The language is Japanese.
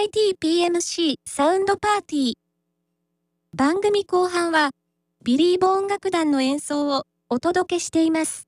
ITPMC サウンドパーティー。番組後半は、ビリーボ音楽団の演奏をお届けしています。